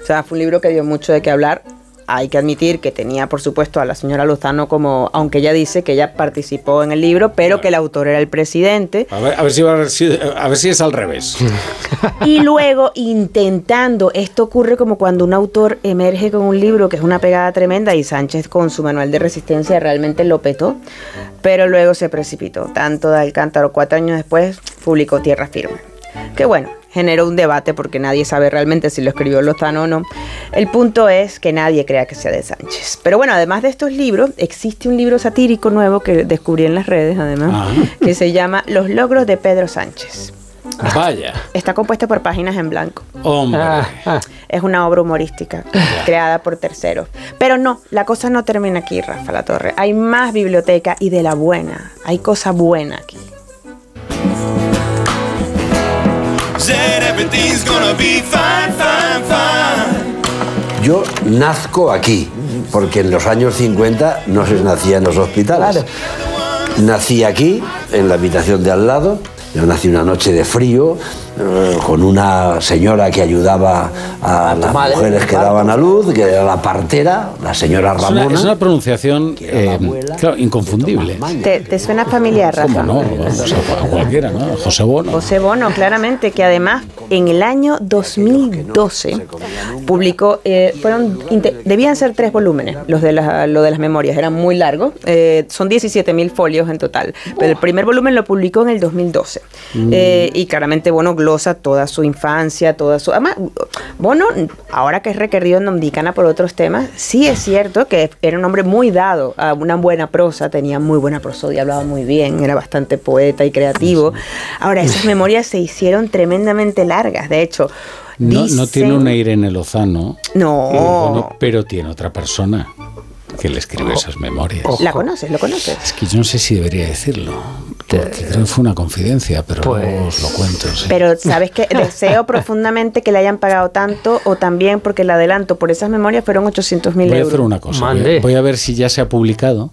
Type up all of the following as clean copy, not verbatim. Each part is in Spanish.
O sea, fue un libro que dio mucho de qué hablar. Hay que admitir que tenía, por supuesto, a la señora Lozano como, aunque ella dice que ella participó en el libro, pero que el autor era el presidente. A ver si es al revés. Y luego intentando, esto ocurre como cuando un autor emerge con un libro que es una pegada tremenda, y Sánchez con su manual de resistencia realmente lo petó, pero luego se precipitó. Tanto de Alcántara, 4 años después, publicó Tierra Firme. Que bueno, generó un debate porque nadie sabe realmente si lo escribió Lozano o no. El punto es que nadie crea que sea de Sánchez. Pero bueno, además de estos libros, existe un libro satírico nuevo que descubrí en las redes, además, que se llama Los logros de Pedro Sánchez. Vaya. Está compuesta por páginas en blanco. Hombre. Es una obra humorística creada por terceros. Pero no, la cosa no termina aquí, Rafa Latorre. Hay más biblioteca y de la buena. Hay cosa buena aquí. Yo nazco aquí, porque en los años 50 no se nacía en los hospitales. Nací aquí, en la habitación de al lado. Yo nací una noche de frío, con una señora que ayudaba a las mujeres que daban a luz, que era la partera, la señora Ramona. Es una pronunciación claro, inconfundible. ¿Te suena familiar, Rafa? ¿Cómo no? A cualquiera, ¿no? José Bono. José Bono, claramente, que además en el año 2012 publicó, debían ser 3 volúmenes, lo de las memorias, eran muy largos, son 17.000 folios en total, pero el primer volumen lo publicó en el 2012. Y claramente Bono glosa toda su infancia, además, Bono, ahora que es requerido en Dominicana por otros temas, sí es cierto que era un hombre muy dado a una buena prosa, tenía muy buena prosodia, hablaba muy bien, era bastante poeta y creativo. Ahora, esas memorias se hicieron tremendamente largas, de hecho. No tiene una Irene Lozano. No. Pero tiene otra persona que le escribe esas memorias. ¿La conoces? ¿Lo conoces? Es que yo no sé si debería decirlo, porque creo que fue una confidencia, pero luego os lo cuento. Sí. Pero ¿sabes qué? Deseo profundamente que le hayan pagado tanto, o también porque el adelanto por esas memorias fueron 800.000 euros. Voy a hacer una cosa, voy a ver si ya se ha publicado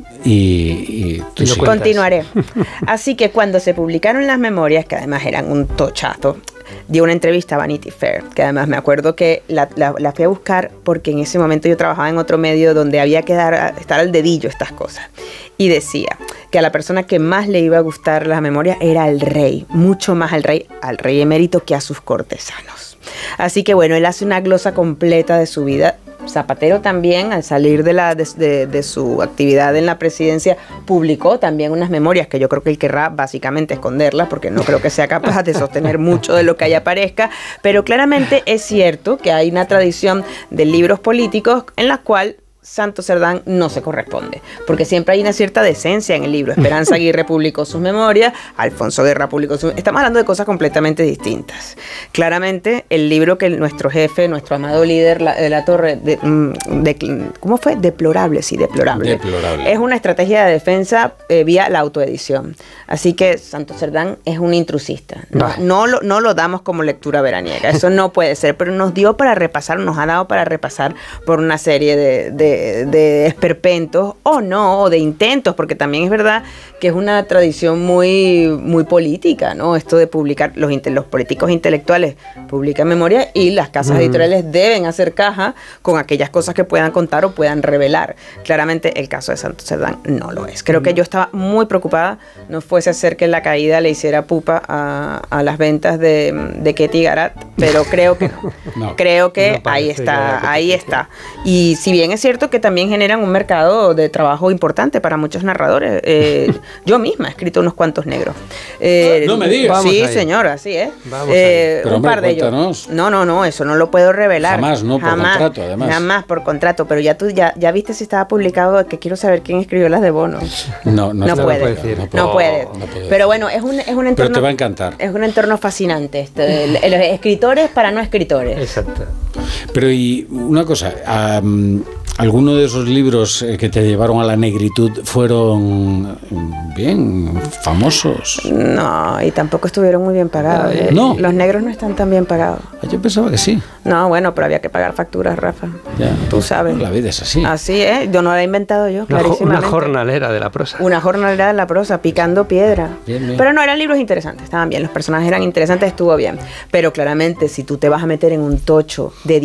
y tú sí. Continuaré. Así que cuando se publicaron las memorias, que además eran un tochazo, dio una entrevista a Vanity Fair, que además me acuerdo que la fui a buscar porque en ese momento yo trabajaba en otro medio donde había que estar al dedillo estas cosas. Y decía que a la persona que más le iba a gustar las memorias era al rey, mucho más al rey emérito que a sus cortesanos. Así que bueno, él hace una glosa completa de su vida. Zapatero también, al salir de su actividad en la presidencia, publicó también unas memorias que yo creo que él querrá básicamente esconderlas, porque no creo que sea capaz de sostener mucho de lo que ahí aparezca, pero claramente es cierto que hay una tradición de libros políticos en la cual Santos Cerdán no se corresponde, porque siempre hay una cierta decencia en el libro. Esperanza Aguirre publicó sus memorias, Alfonso Guerra publicó sus... Estamos hablando de cosas completamente distintas. Claramente, el libro que nuestro jefe, nuestro amado líder de la Torre, ¿cómo fue? Deplorable. Es una estrategia de defensa vía la autoedición. Así que Santos Cerdán es un intrusista. No lo damos como lectura veraniega. Eso no puede ser, pero nos ha dado para repasar por una serie de esperpentos o de intentos, porque también es verdad que es una tradición muy, muy política, ¿no? Esto de publicar, los políticos intelectuales publican memoria y las casas editoriales deben hacer caja con aquellas cosas que puedan contar o puedan revelar. Claramente el caso de Santos Cerdán no lo es. Creo que yo estaba muy preocupada, no fuese a ser que la caída le hiciera pupa a las ventas de Ketty Garat, pero creo que no. Creo que no ahí está. Y si bien es cierto que también generan un mercado de trabajo importante para muchos narradores. Yo misma he escrito unos cuantos negros. No me digas. Sí, señora, así es. Pero un par de ellos. No, eso no lo puedo revelar. Jamás, por contrato, además. Jamás por contrato, pero ya viste si estaba publicado, que quiero saber quién escribió las de Bono. No puede. Pero bueno, es un entorno... Pero te va a encantar. Es un entorno fascinante, los escritores para no escritores. Exacto. Pero y una cosa, ¿alguno de esos libros que te llevaron a la negritud fueron bien famosos? No, y tampoco estuvieron muy bien pagados. No. Los negros no están tan bien pagados. Yo pensaba que sí. No, bueno, pero había que pagar facturas, Rafa. Ya, tú sabes. La vida es así. Así es, yo no la he inventado yo, clarísimamente. Una jornalera de la prosa. Una jornalera de la prosa, picando piedra. Bien. Pero no, eran libros interesantes, estaban bien, los personajes eran interesantes, estuvo bien. Pero claramente, si tú te vas a meter en un tocho de